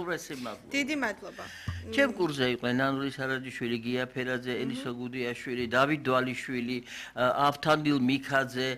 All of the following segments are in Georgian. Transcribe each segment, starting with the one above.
დიდი მადლობა. ჩემ კურსზე იყვნენ ნანური სარაჯიშვილი, გია ფერაძე, ელისო გუდიაშვილი, დავით დვალიშვილი, ავთანდილ მიქაძე,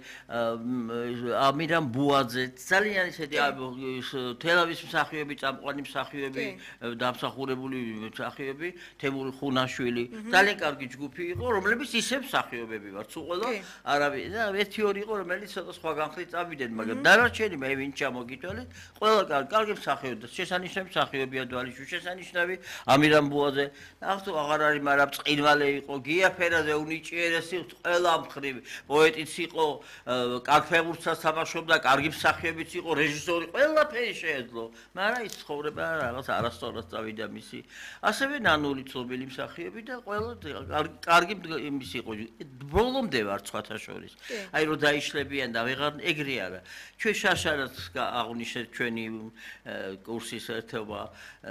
ამირამ ბუაძე, ძალიან ისეთი თელავის მსახიობი, წამყვანი მსახიობი, დამსახურებული მსახიობი, თემური ხუნაშვილი, ძალიან კარგი ჯგუფი იყო, რომლებიც ისევ მსახიობები ვართ, სულ ყველა არავინ და ერთი-ორი იყო, რომელიც ცოტა სხვა განხრით წავიდნენ, მაგრამ დანარჩენი მე ვინ ჩამოგიტვალეთ, ყველა კარგი მსახიობი და შესანიშნავი მსახიობია დვალიშვილი, შესანიშნავი ამირამ ბუაძე, ახლა აღარ არის, მაგრამ წინვალე იყო, გია ფერაძე, უნიჭიერესი, ყველა მხრივ პოეტიც იყო, კარგ ფეხბურთსაც თამაშობდა, კარგი მსახიობიც იყო, რეჟისორი, ყველაფერი შეეძლო, მაგრამ ის ცხოვრება რაღაც არასწორად წავიდა მისი. ასევე ნანული ცნობილი მსახიობი და ყველა კარგი იმის იყო. ბოლომდე ვარ სხვათა შორის. აი რომ დაიშლებიან და ვეღარ ეგრე არა. ჩვენ შაშარაც აღნიშნეთ ჩვენი კურსის ერთობა,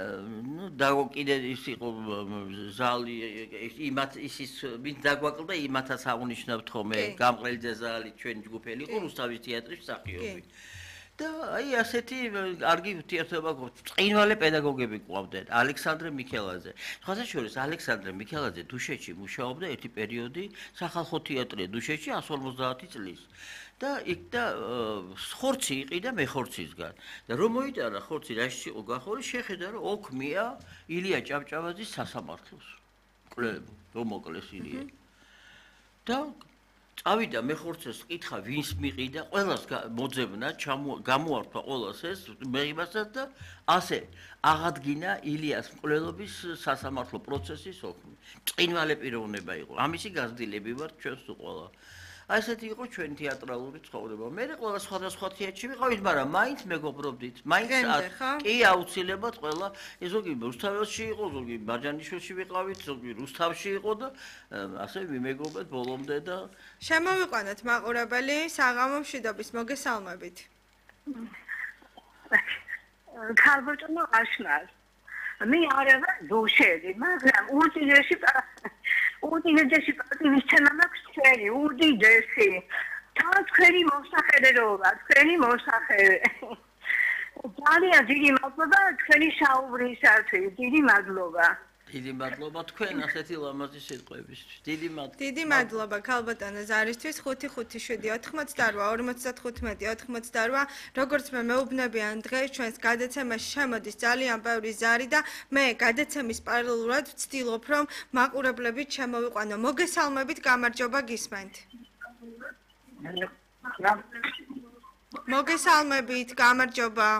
და კიდე ის იყო ზალი ისის ვინც დაგვაკლდა იმათაც აღნიშნავთ ხოლმე გამყრელიძე ზალი ჩვენი ჯგუფელი იყო რუსთავის თეატრის მსახიობი. და აი ასეთი კარგი ურთიერთობა გვაქვს. წინვალე პედაგოგები გვყავდნენ, ალექსანდრე მიქელაძე. სხვათა შორის ალექსანდრე მიქელაძე დუშეთში მუშაობდა ერთი პერიოდი სახალხო თეატრია დუშეთში 150 წლის. და იქ და ხორცი იყიდა მე ხორცისგან. და რომ მოიტანა ხორცი რაშიც იყო გახური, შეხედა რომ ოქმია ილია ჭავჭავაძის სასამართლოს. კვლევა რომ მოკლეს ილია. და წავიდა მე ხორცეს კითხა ვინს მიყიდა, ყველას მოძებნა, გამოართვა ყველას ეს მეიმასაც და ასე აღადგინა ილიას მკვლელობის სასამართლო პროცესის ოქმი. წინვალე პიროვნება იყო. ამისი გაზრდილები ვართ ჩვენს თუ ყველა. აი ესეთი იყო ჩვენი თეატრალური ცხოვრება. მე ყველა სხვადასხვა თეატრში ვიყავით, მაგრამ მაინც მეგობრობდით. მაინც კი აუცილებლად ყველა ზოგი რუსთაველში იყო, ზოგი მარჯანიშვილში ვიყავით, ზოგი რუსთავში იყო და ასე ვიმეგობრეთ ბოლომდე და შემოვიყვანოთ მაყურებელი საღამო მშვიდობის მოგესალმებით. ქალბატონო აშნას. მე არა დუშები, მაგრამ უდიდესი პარტიისცემა მაქვს ჩვენი უდიდესი თან თქვენი მოსახელეობა თქვენი მოსახელე ძალიან დიდი მადლობა თქვენი საუბრისათვის დიდი მადლობა დიდი მადლობა თქვენ ასეთი ლამაზი სიტყვებისთვის დიდი მადლობა დიდი მადლობა ქალბატონო ზარისთვის 557-95-98 როგორც მე მეუბნებიან დღეს ჩვენს გადაცემაში შემოდის ძალიან ბევრი ზარი და მე გადაცემის პარალელურად ვცდილობ რომ მაყურებლებით შემოვიყვანო მოგესალმებით გამარჯობა გისმენთ მოგესალმებით გამარჯობა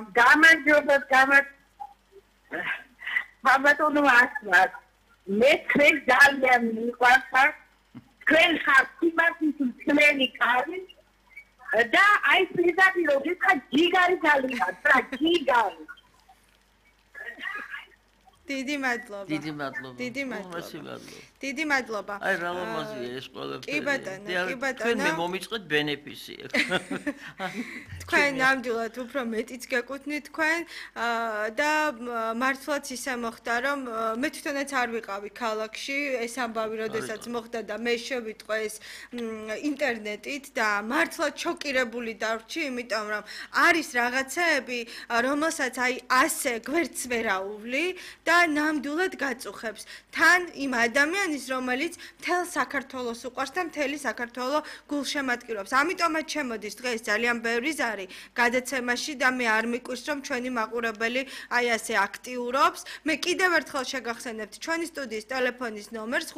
ბაბატონო ასმას მე თქვენ ძალიან მიყვართ თქვენ ხართ იმასის თქვენი კარი და აი პირდაპირ როდესაც ჯიგარი ძალიათ რა ჯიგარი დიდი მადლობა დიდი მადლობა დიდი მადლობა დიდი მადლობა აი რა ლამაზია ეს ყველაფერი კი ბატონო თქვენ მე მომიწყეთ ბენეფისი თქვენ ნამდვილად უფრო მეტიც გეკუთვნით თქვენ და მართლაც ისე მოხდა რომ მე თვითონაც არ ვიყავი ქალაქში ეს ამბავი როდესაც მოხდა და მე შევიტყვე ეს ინტერნეტით და მართლაც შოკირებული დავრჩი იმიტომ რომ არის რაღაცეები რომელსაც აი ასე გვერდს ვერ აუვლი და ნამდვილად გაწუხებს თან იმ ადამიანის რომელიც მთელ საქართველოს უყვარს და მთელი საქართველო გულშემატკივრობს ამიტომაც შემოდის დღეს ძალიან ბევრი ზარი გადაცემაში და მე არ მიკვირს რომ ჩვენი მაყურებელი აი ასე აქტიურობს მე კიდევ ერთხელ შეგახსენებთ ჩვენი სტუდიის ტელეფონის ნომერს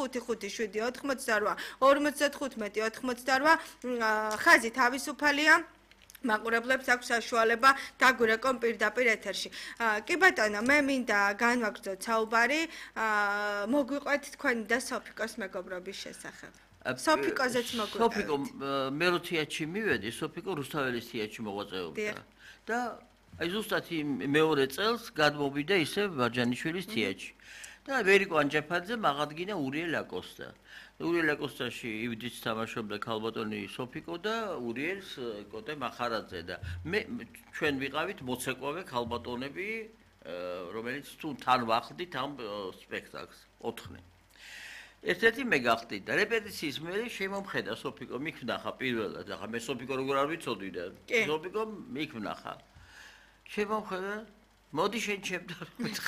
555-88 ხაზი თავისუფალია მაყურებლებს აქვს საშუალება დაგვირეკონ პირდაპირ ეთერში. კი ბატონო, მე მინდა განვაგრძოთ საუბარი, მოგვიყვეთ თქვენი და სოფიკოს მეგობრობის შესახებ. სოფიკოზეც მოგვიყვეთ. სოფიკო მე რო თეატრში მივედი, სოფიკო რუსთაველის თეატრში მოღვაწეობდა. და აი ზუსტად მეორე წელს გადმოვიდა ისე მარჯანიშვილის თეატრში. და ვერიკო ანჯაფაძე მაღადგინა ურიელ აკოსტა. ურიელ აკოსტაში ივდიც თამაშობდა ქალბატონი სოფიკო და ურიელს კოტე მახარაძე და მე ჩვენ ვიყავით მოცეკვავე ქალბატონები რომელიც თუ თან ვახდით ამ სპექტაკლს 4-ნი ერთ-ერთი მე გახდით და რეპეტიციის მერე შემომხედა სოფიკო მიქმნახა პირველად ახლა მე სოფიკო როგორ არ ვიცოდი და სოფიკო მიქმნახა შემომხედა მოდი შენ ჩემთან